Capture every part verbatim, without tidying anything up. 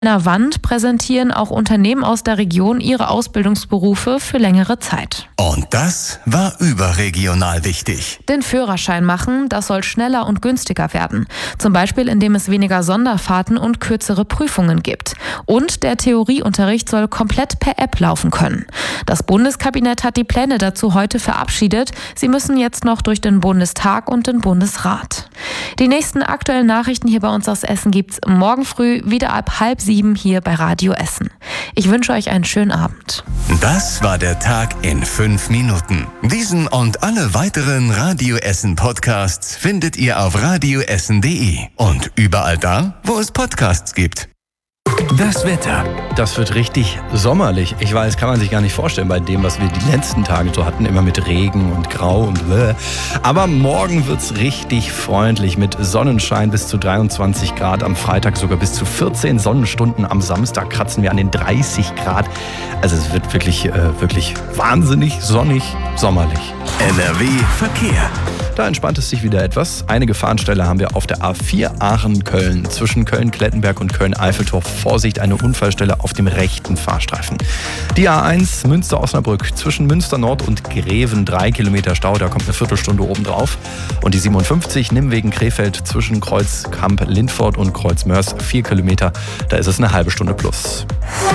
einer Wand präsentieren auch Unternehmen aus der Region ihre Ausbildungsberufe für längere Zeit. Und das war überregional wichtig. Den Führerschein machen, das soll schneller und günstiger werden. Zum Beispiel, indem es weniger Sonderfahrten und kürzere Prüfungen gibt. Und der Theorieunterricht soll komplett per App laufen können. Das Bundeskabinett hat die Pläne dazu heute verabschiedet. Sie müssen jetzt noch durch den Bundestag und den Bundesrat. Die nächsten aktuellen Nachrichten hier bei uns aus Essen gibt's morgen früh wieder ab halb sieben hier bei Radio Essen. Ich wünsche euch einen schönen Abend. Das war der Tag in fünf Minuten. Diesen und alle weiteren Radio Essen Podcasts findet ihr auf radioessen punkt de und überall da, wo es Podcasts gibt. Das Wetter. Das wird richtig sommerlich. Ich weiß, kann man sich gar nicht vorstellen bei dem, was wir die letzten Tage so hatten, immer mit Regen und Grau und bläh. Aber morgen wird's richtig freundlich mit Sonnenschein bis zu dreiundzwanzig Grad, am Freitag sogar bis zu vierzehn Sonnenstunden, am Samstag kratzen wir an den dreißig Grad. Also es wird wirklich, äh, wirklich wahnsinnig sonnig, sommerlich. N R W Verkehr. Da entspannt es sich wieder etwas. Eine Gefahrenstelle haben wir auf der A vier Aachen-Köln. Zwischen Köln-Klettenberg und Köln-Eiffeltorf. Vorsicht, eine Unfallstelle auf dem rechten Fahrstreifen. Die A eins Münster-Osnabrück. Zwischen Münster Nord und Greven drei Kilometer Stau. Da kommt eine Viertelstunde obendrauf. Und die siebenundfünfzig Nimwegen-Krefeld zwischen Kreuzkamp-Lindfort und Kreuzmörs vier Kilometer. Da ist es eine halbe Stunde plus.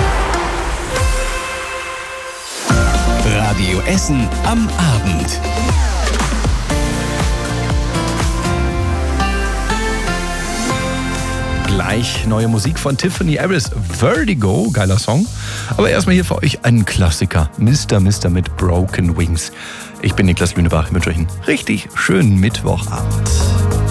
Radio Essen am Abend. Gleich neue Musik von Tiffany Harris, Vertigo, geiler Song. Aber erstmal hier für euch einen Klassiker, Mister Mister mit Broken Wings. Ich bin Niklas Lünebach, ich wünsche euch einen richtig schönen Mittwochabend.